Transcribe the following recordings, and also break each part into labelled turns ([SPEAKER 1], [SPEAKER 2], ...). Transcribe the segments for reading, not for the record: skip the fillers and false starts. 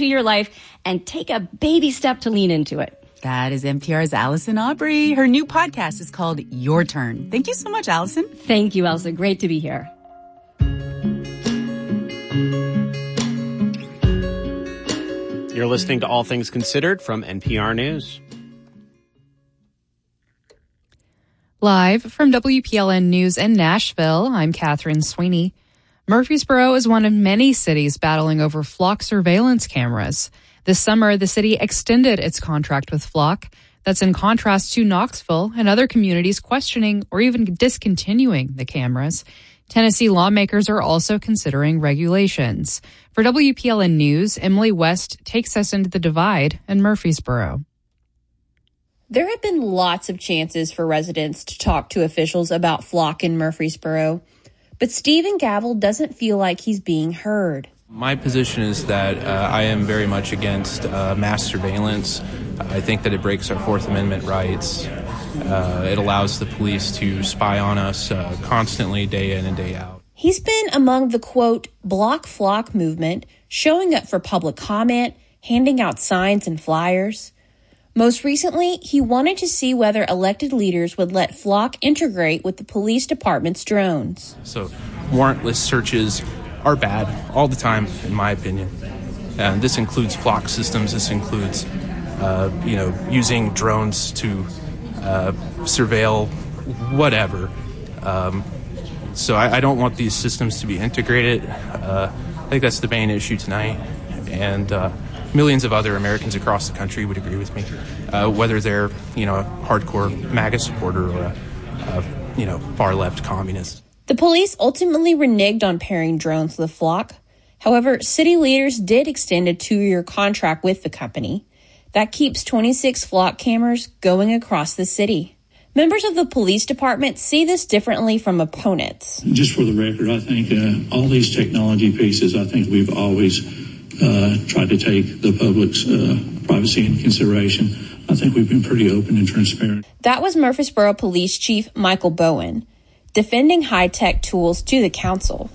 [SPEAKER 1] into your life and take a baby step to lean into it.
[SPEAKER 2] That is NPR's Allison Aubrey. Her new podcast is called Your Turn. Thank you so much, Allison.
[SPEAKER 1] Thank you, Elsa. Great to be here.
[SPEAKER 3] You're listening to All Things Considered from NPR News.
[SPEAKER 4] Live from WPLN News in Nashville, I'm Catherine Sweeney. Murfreesboro is one of many cities battling over Flock surveillance cameras. This summer, the city extended its contract with Flock. That's in contrast to Knoxville and other communities questioning or even discontinuing the cameras. Tennessee lawmakers are also considering regulations. For WPLN News, Emily West takes us into the divide in Murfreesboro.
[SPEAKER 5] There have been lots of chances for residents to talk to officials about Flock in Murfreesboro, but Stephen Gavel doesn't feel like he's being heard.
[SPEAKER 6] My position is that I am very much against mass surveillance. I think that it breaks our Fourth Amendment rights. It allows the police to spy on us constantly, day in and day out.
[SPEAKER 5] He's been among the, quote, Block Flock movement, showing up for public comment, handing out signs and flyers. Most recently, he wanted to see whether elected leaders would let Flock integrate with the police department's drones.
[SPEAKER 6] So warrantless searches are bad all the time, in my opinion. This includes Flock systems. This includes, using drones to surveil whatever. So I don't want these systems to be integrated. I think that's the main issue tonight. And millions of other Americans across the country would agree with me, whether they're, a hardcore MAGA supporter or a far-left communist.
[SPEAKER 5] The police ultimately reneged on pairing drones with Flock. However, city leaders did extend a 2-year contract with the company. That keeps 26 Flock cameras going across the city. Members of the police department see this differently from opponents.
[SPEAKER 7] Just for the record, I think all these technology pieces, I think we've always tried to take the public's privacy into consideration. I think we've been pretty open and transparent.
[SPEAKER 5] That was Murfreesboro Police Chief Michael Bowen, defending high-tech tools to the council.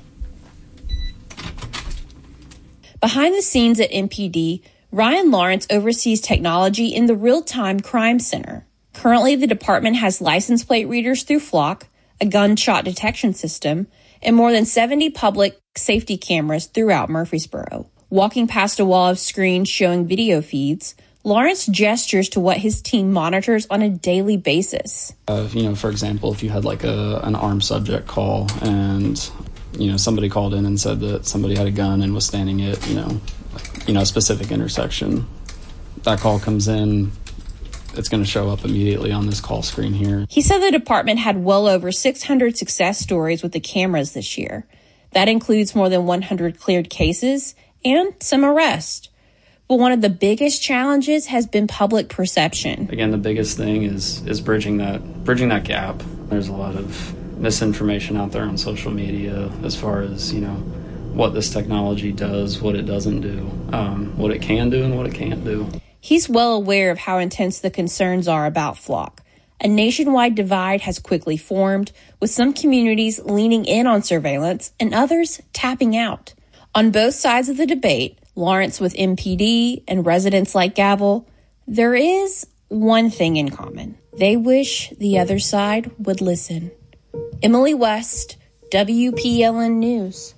[SPEAKER 5] Behind the scenes at MPD, Ryan Lawrence oversees technology in the Real-Time Crime Center. Currently, the department has license plate readers through Flock, a gunshot detection system, and more than 70 public safety cameras throughout Murfreesboro. Walking past a wall of screens showing video feeds, Lawrence gestures to what his team monitors on a daily basis.
[SPEAKER 8] For example, if you had like an armed subject call and, somebody called in and said that somebody had a gun and was standing at, a specific intersection, that call comes in, it's going to show up immediately on this call screen here.
[SPEAKER 5] He said the department had well over 600 success stories with the cameras this year. That includes more than 100 cleared cases and some arrests. But one of the biggest challenges has been public perception.
[SPEAKER 8] Again, the biggest thing is bridging that gap. There's a lot of misinformation out there on social media as far as, what this technology does, what it doesn't do, what it can do and what it can't do.
[SPEAKER 5] He's well aware of how intense the concerns are about Flock. A nationwide divide has quickly formed, with some communities leaning in on surveillance and others tapping out. On both sides of the debate, Lawrence with MPD and residents like Gavel, there is one thing in common. They wish the other side would listen. Emily West, WPLN News.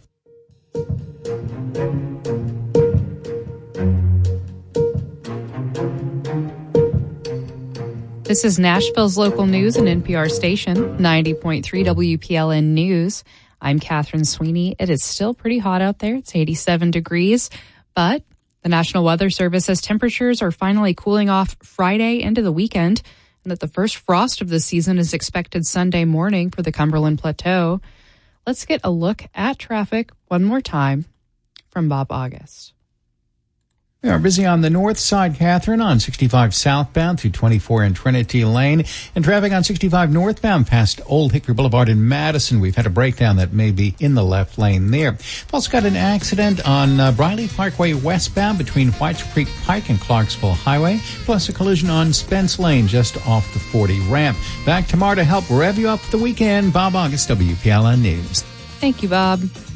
[SPEAKER 4] This is Nashville's local news and NPR station, 90.3 WPLN News. I'm Catherine Sweeney. It is still pretty hot out there. It's 87 degrees, but the National Weather Service says temperatures are finally cooling off Friday into the weekend, and that the first frost of the season is expected Sunday morning for the Cumberland Plateau. Let's get a look at traffic one more time from Bob August.
[SPEAKER 9] We are busy on the north side, Catherine, on 65 southbound through 24 and Trinity Lane, and traffic on 65 northbound past Old Hickory Boulevard in Madison. We've had a breakdown that may be in the left lane there. We've also got an accident on Briley Parkway westbound between Whites Creek Pike and Clarksville Highway, plus a collision on Spence Lane just off the 40 ramp. Back tomorrow to help rev you up for the weekend. Bob August, WPLN News.
[SPEAKER 4] Thank you, Bob.